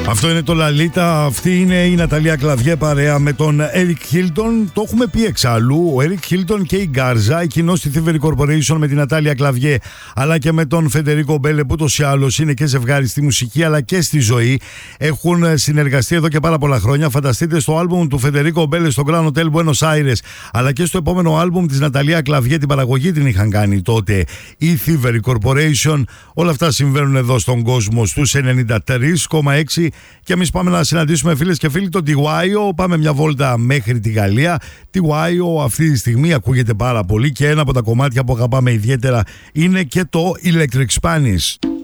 Αυτό είναι το Λαλίτα, αυτή είναι η Ναταλία Κλαβιέ παρέα με τον Έρικ Χίλτον. Το έχουμε πει εξάλλου, ο Έρικ Χίλτον και η Γκάρζα, η κοινό στη Thievery Corporation με την Νατάλια Κλαβιέ, αλλά και με τον Φεντερίκο Μπέλε, που ούτως ή άλλως είναι και ζευγάρι στη μουσική αλλά και στη ζωή. Έχουν συνεργαστεί εδώ και πάρα πολλά χρόνια. Φανταστείτε στο άλμπουμ του Φεντερίκο Μπέλε στο Grand Hotel Buenos Aires, αλλά και στο επόμενο άλμπουμ της Ναταλία Κλαβιέ, την παραγωγή την είχαν κάνει τότε η Thievery Corporation. Όλα αυτά συμβαίνουν εδώ στον κόσμο στους 93,6. Και εμείς πάμε να συναντήσουμε, φίλες και φίλοι, τον Τιγουάιο. Πάμε μια βόλτα μέχρι τη Γαλλία. Τιγουάιο αυτή τη στιγμή ακούγεται πάρα πολύ και ένα από τα κομμάτια που αγαπάμε ιδιαίτερα είναι και το Electric Spanish.